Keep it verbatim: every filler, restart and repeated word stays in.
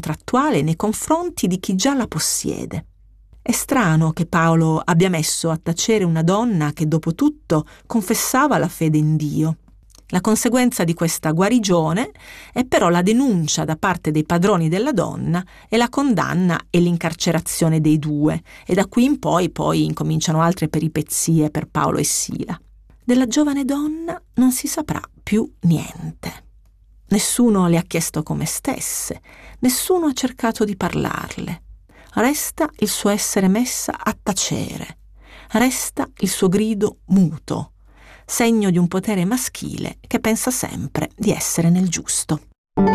contrattuale nei confronti di chi già la possiede. È strano che Paolo abbia messo a tacere una donna che dopo tutto confessava la fede in Dio. La conseguenza di questa guarigione è però la denuncia da parte dei padroni della donna e la condanna e l'incarcerazione dei due, e da qui in poi poi incominciano altre peripezie per Paolo e Sila. Della giovane donna non si saprà più niente. Nessuno le ha chiesto come stesse, nessuno ha cercato di parlarle. Resta il suo essere messa a tacere, resta il suo grido muto, segno di un potere maschile che pensa sempre di essere nel giusto.